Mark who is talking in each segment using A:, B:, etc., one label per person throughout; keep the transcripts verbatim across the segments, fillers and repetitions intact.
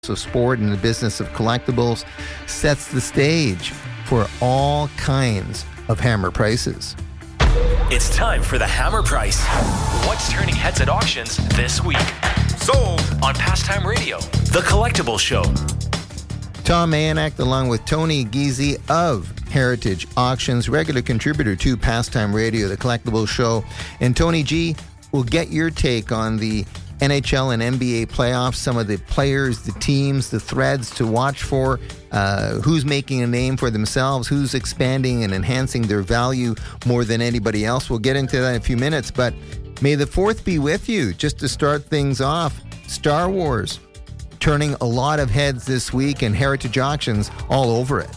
A: of sport and the business of collectibles, sets the stage for all kinds of hammer prices.
B: It's time for the Hammer Price. What's turning heads at auctions this week? Sold on Pastime Radio, the Collectible Show.
A: Tom Mayanak, along with Tony Giese of Heritage Auctions, regular contributor to Pastime Radio, the Collectible Show. And Tony G will get your take on the N H L and N B A playoffs, some of the players, the teams, the threads to watch for, uh, who's making a name for themselves, who's expanding and enhancing their value more than anybody else. We'll get into that in a few minutes, but may the fourth be with you. Just to start things off, Star Wars turning a lot of heads this week, and Heritage Auctions all over it.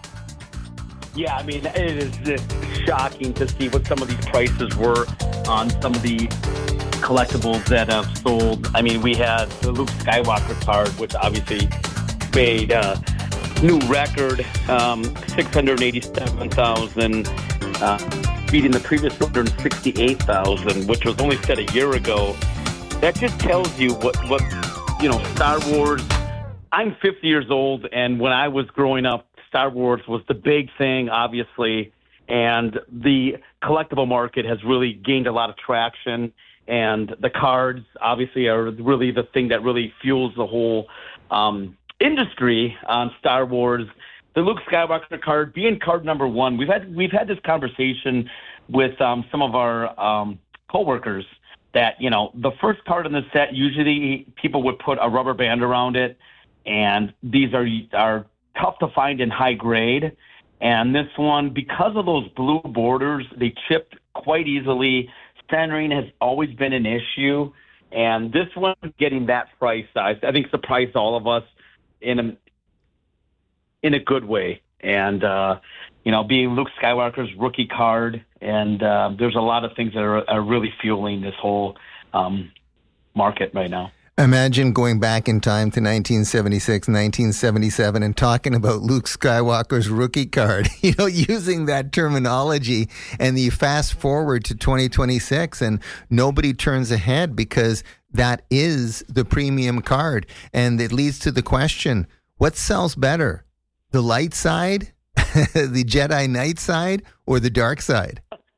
C: Yeah, I mean, it is just shocking to see what some of these prices were on some of the collectibles that have sold. I mean, we had the Luke Skywalker card, which obviously made a new record, um, six hundred eighty-seven thousand, uh, beating the previous one hundred sixty-eight thousand, which was only set a year ago. That just tells you what, what you know, Star Wars. I'm fifty years old, and when I was growing up, Star Wars was the big thing, obviously, and the collectible market has really gained a lot of traction. And the cards, obviously, are really the thing that really fuels the whole um, industry on Star Wars. The Luke Skywalker card being card number one, we've had we've had this conversation with um, some of our um, coworkers that, you know, the first card in the set, usually people would put a rubber band around it, and these are are tough to find in high grade. And this one, because of those blue borders, they chipped quite easily. Centering has always been an issue, and this one getting that price, I, I think, surprised all of us in a in a good way. And uh, you know, being Luke Skywalker's rookie card, and uh, there's a lot of things that are, are really fueling this whole um, market right now.
A: Imagine going back in time to nineteen seventy-six, nineteen seventy-seven and talking about Luke Skywalker's rookie card, you know, using that terminology, and you fast forward to twenty twenty-six and nobody turns ahead because that is the premium card. And it leads to the question, what sells better? The light side, the Jedi Knight side, or the dark side?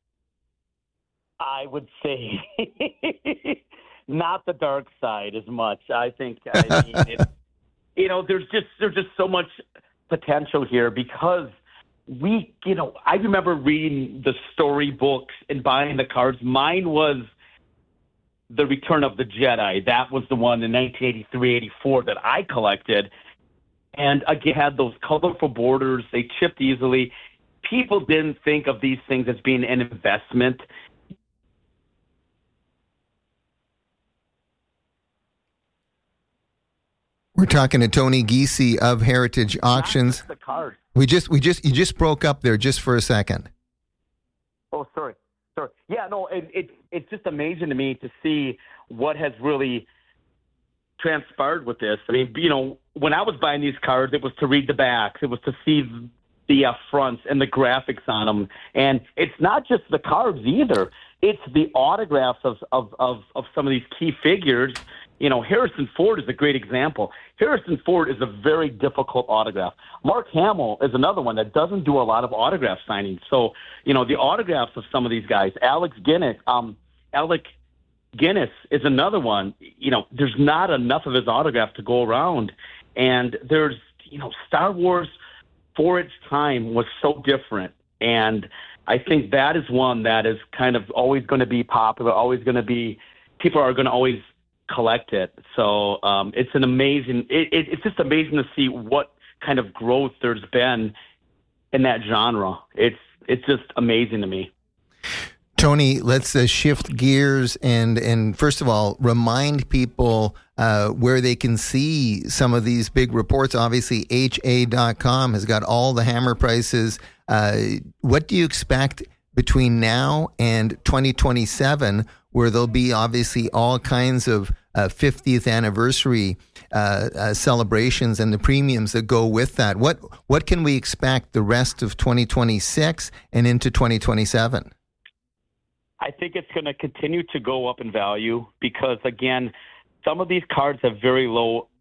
C: I would say not the dark side as much. I think, I mean, it, you know, there's just there's just so much potential here because we, you know, I remember reading the storybooks and buying the cards. Mine was The Return of the Jedi. That was the one in nineteen eighty-three, eighty-four that I collected. And again, had those colorful borders. They chipped easily. People didn't think of these things as being an investment.
A: We're talking to Tony Giese of Heritage Auctions.
C: The card.
A: We just, we just, you just broke up there just for a second.
C: Oh, sorry, sorry. Yeah, no, it, it it's just amazing to me to see what has really transpired with this. I mean, you know, when I was buying these cards, it was to read the backs, it was to see the uh, fronts and the graphics on them, and it's not just the cards either. It's the autographs of of of, of some of these key figures. You know, Harrison Ford is a great example. Harrison Ford is a very difficult autograph. Mark Hamill is another one that doesn't do a lot of autograph signings. So, you know, the autographs of some of these guys, Alex Guinness, um, Alec Guinness is another one. You know, there's not enough of his autograph to go around. And there's, you know, Star Wars for its time was so different. And I think that is one that is kind of always going to be popular, always going to be, people are going to always collect it. So um, it's an amazing, it, it, it's just amazing to see what kind of growth there's been in that genre. It's it's just amazing to me.
A: Tony, let's uh, shift gears and, and first of all, remind people uh, where they can see some of these big reports. Obviously, H A dot com has got all the hammer prices. Uh, what do you expect between now and twenty twenty-seven, where there'll be obviously all kinds of uh, fiftieth anniversary uh, uh, celebrations and the premiums that go with that? What what can we expect the rest of twenty twenty-six and into twenty twenty-seven?
C: I think it's going to continue to go up in value because, again, some of these cards have very low